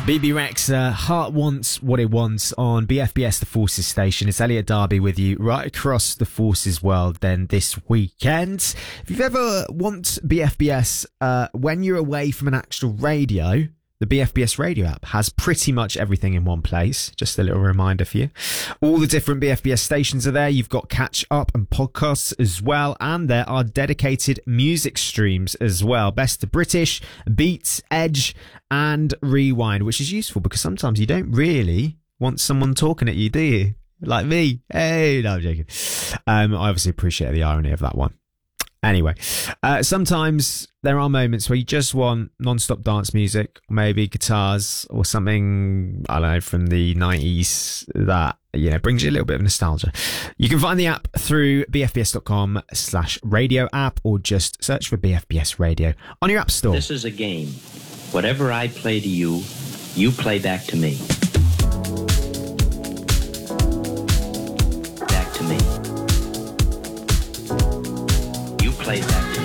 BB Rexa, Heart Wants What It Wants on BFBS The Forces station. It's Elliot Darby with you right across the Forces world then this weekend. If you've ever want BFBS when you're away from an actual radio, the BFBS radio app has pretty much everything in one place. Just a little reminder for you. All the different BFBS stations are there. You've got catch up and podcasts as well. And there are dedicated music streams as well. Best of British, Beats, Edge and Rewind, which is useful because sometimes you don't really want someone talking at you, do you? Like me. Hey, no, I'm joking. I obviously appreciate the irony of that one. Anyway, sometimes there are moments where you just want non-stop dance music, maybe guitars or something, I don't know, from the 90s that, you know, brings you a little bit of nostalgia. You can find the app through bfbs.com/radio app or just search for BFBS Radio on your app store. This is a game. Whatever I play to you, you play back to me. Back to me. You play back to me.